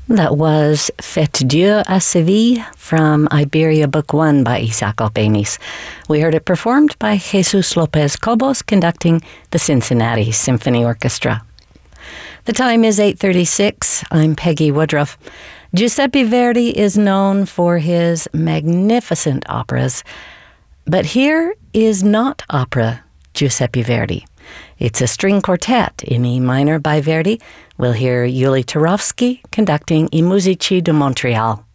That was Faites Dieu à Seville from Iberia Book 1 by Isaac Albéniz. We heard it performed by Jesus Lopez Cobos conducting the Cincinnati Symphony Orchestra. The time is 8:36. I'm Peggy Woodruff. Giuseppe Verdi is known for his magnificent operas, but here is not opera Giuseppe Verdi. It's a string quartet in E minor by Verdi. We'll hear Yuli Turovsky conducting I Musici di Montreal.